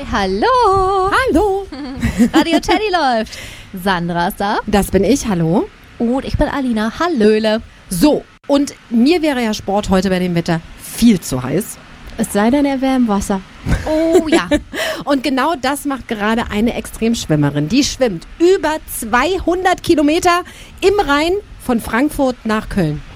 Hallo! Hallo! Radio Teddy läuft. Sandra ist da. Das bin ich, hallo. Und ich bin Alina. Hallöle. So, und mir wäre ja Sport heute bei dem Wetter viel zu heiß. Es sei denn, er wäre im Wasser. Oh ja. Und genau das macht gerade eine Extremschwimmerin. Die schwimmt über 200 Kilometer im Rhein von Frankfurt nach Köln.